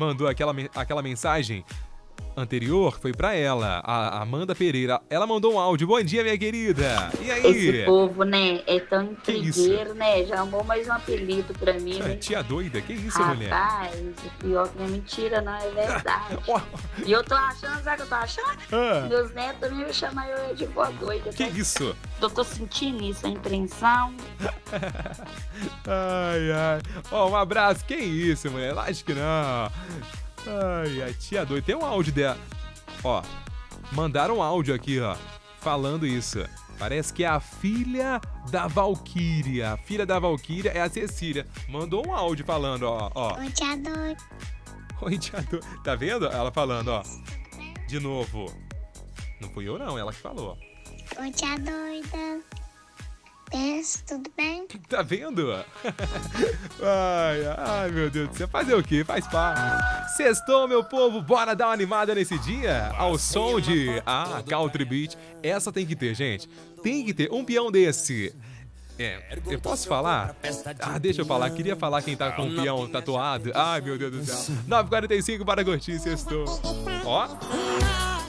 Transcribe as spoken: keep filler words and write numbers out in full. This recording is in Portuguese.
mandou aquela, aquela mensagem anterior, foi pra ela, a Amanda Pereira. Ela mandou um áudio. Bom dia, minha querida. E aí? Esse povo, né, é tão intrigueiro, né? Já arrumou mais um apelido pra mim, né? Tia doida, que isso, Rapaz, mulher? Rapaz, o pior que não é mentira, não, é verdade. E eu tô achando, sabe o que eu tô achando? Ah. Meus netos também me chamam eu de vó doida. Que tá? isso? Eu tô sentindo isso, a impressão. Ai, ai. Ó, um abraço. Que isso, mulher? Acho que não. Ai, a tia doida. Tem um áudio dela. Ó, mandaram um áudio aqui, ó, falando isso. Parece que é a filha da Valquíria. A filha da Valquíria é a Cecília. Mandou um áudio falando, ó, ó. Oi, tia doida. Oi, tia doida. Tá vendo? Ela falando, ó. De novo. Não fui eu, não. Ela que falou. Oi, tia doida. Pensa, tudo bem? Tá vendo? Ai, ai, meu Deus do céu. Fazer o quê? Faz parte. Sextou, meu povo. Bora dar uma animada nesse dia? Ao som de... Ah, Country Beat. Essa tem que ter, gente. Tem que ter. Um peão desse. É, eu posso falar? Ah, deixa eu falar. Queria falar quem tá com o peão tatuado. Ai, meu Deus do céu. nove e quarenta e cinco para curtir, sextou. Ó.